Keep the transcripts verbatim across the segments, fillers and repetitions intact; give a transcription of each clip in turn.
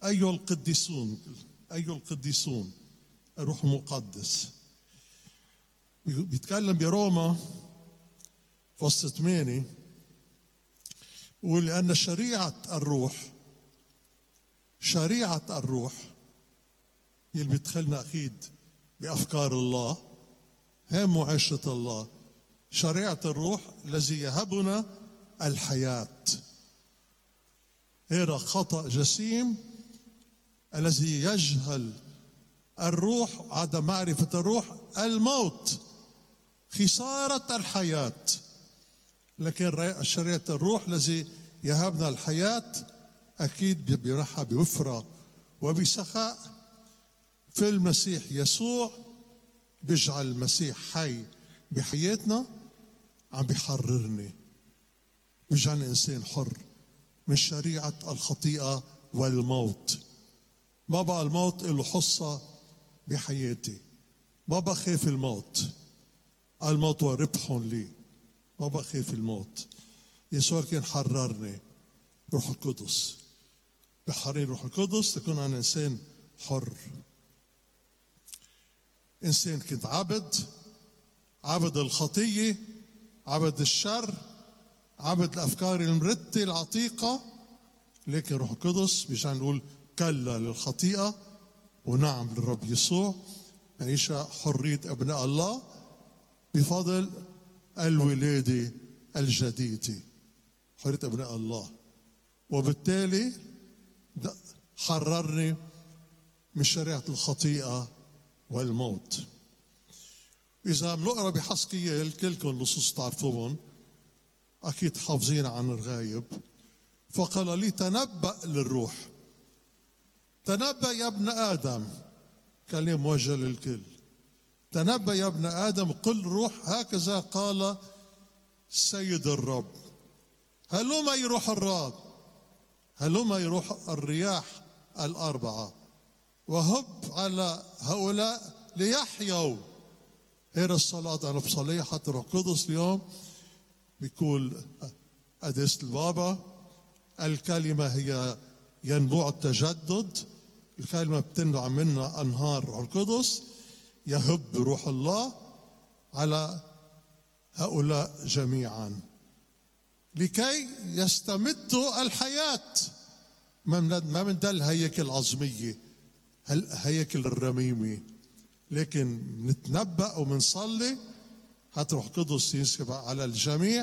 أيها القديسون، أيها القديسون، الروح المقدس. بيتكلم بروما فصل ثمانية، يقول لأن شريعة الروح شريعة الروح اللي بتدخلنا أكيد بأفكار الله، هي معيشة الله. شريعة الروح الذي يهبنا الحياة. هذا خطأ جسيم الذي يجهل الروح، عدم معرفة الروح، الموت، خسارة الحياة. لكن شريعة الروح الذي يهبنا الحياة أكيد بيرحب بوفرة وبسخاء في المسيح يسوع. بيجعل المسيح حي بحياتنا، عم بيحررني، بيجعل الإنسان حر من شريعة الخطيئة والموت. ما بقى الموت له حصة بحياتي، ما بخاف الموت، الموت وربح لي، ما بخاف الموت. يسوع كان حررني، روح القدس بحرير روح القدس تكون أنا إنسان حر. إنسان كنت عبد، عبد الخطية، عبد الشر، عبد الأفكار المرتة العتيقة. لكن روح القدس بيجعل نقول كلا للخطيئة ونعم للرب يسوع. نعيش حرية أبناء الله بفضل الولادة الجديدة، حرية أبناء الله. وبالتالي حررني من شريعة الخطيئة والموت. إذا بنقرأ بحسقيال، كلكم نصوص تعرفوهم أكيد حافظين عن الغايب. فقال لي تنبأ للروح، تنبأ يا ابن آدم، كلام موجه للكل. تنبأ يا ابن آدم، قل روح هكذا قال سيد الرب. هلما يروح الرب، هلما يروح الرياح الأربعة وهب على هؤلاء ليحيوا. هذه الصلاة أنا بصليها حتى روح القدس اليوم بيقول قداسة البابا الكلمة هي ينبوع التجدد. الكلمة بتنبع منها أنهار روح القدس، يهب روح الله على هؤلاء جميعا لكي يستمدوا الحياة. ما من ده الهيكل العظمية، الهيكل الرميمي، لكن نتنبأ ومنصلي حتى روح القدس ينسكب على الجميع،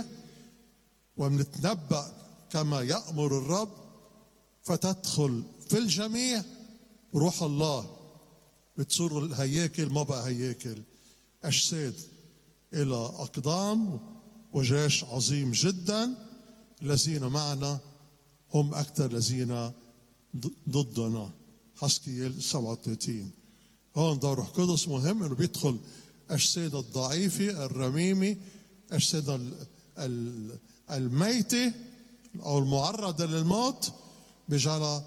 ومنتنبأ كما يأمر الرب، فتدخل في الجميع روح الله. بتصير الهياكل ما بقى هياكل، أجساد إلى أقدام وجيش عظيم جدا. الذين معنا هم أكثر الذين ضدنا. حسقيال سبعة وثلاثين. هون دور روح القدس مهم، انه بيدخل اجساد الضعيفه الرميمه، اجساد الميته او المعرضه للموت، بيجعلها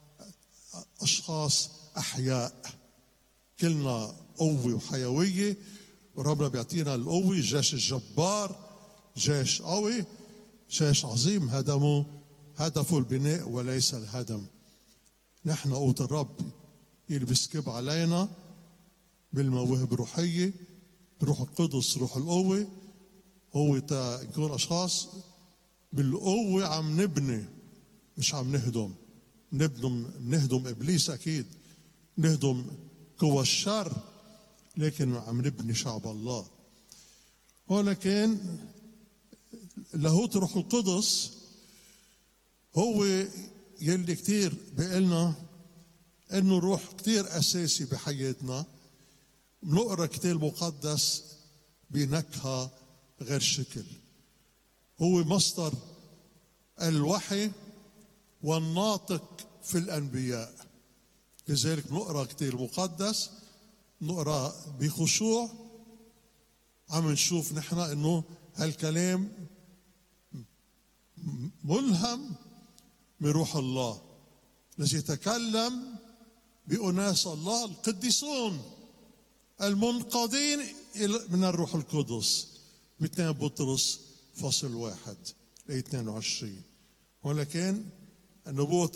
اشخاص احياء. كلنا قوه وحيويه، وربنا بيعطينا القوه. جيش الجبار، جيش قوي، جيش عظيم هدمه هدفه البناء وليس الهدم. نحن قوة الرب اللي بيسكب علينا بالمواهب الروحية، بروح القدس روح القوة. هو تا نكون أشخاص بالقوة عم نبني، مش عم نهدم. نبنم نهدم إبليس أكيد، نهدم قوى الشر، لكن عم نبني شعب الله. ولكن لاهوت روح القدس هو يلي كتير بيقلنا انه روح كتير اساسي بحياتنا. بنقرا كتاب مقدس بنكهه غير شكل. هو مصدر الوحي والناطق في الانبياء. لذلك بنقرا كتاب مقدس، نقرا بخشوع، عم نشوف نحن انه هالكلام ملهم من روح الله الذي يتكلم بأناس الله القديسون المنقادين من الروح القدس. باثنين بطرس فصل واحد آية اثنين وعشرين. ولكن النبوة